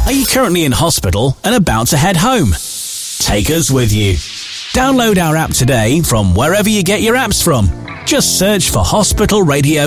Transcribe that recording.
Are you currently in hospital and about to head home? Take us with you. Download our app today from wherever you get your apps from. Just search for Hospital Radio